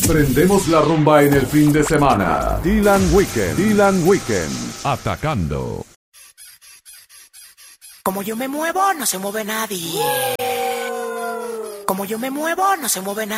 Prendemos la rumba en el fin de semana. Dylan Weekend, atacando. Como yo me muevo, no se mueve nadie. Como yo me muevo, no se mueve nadie.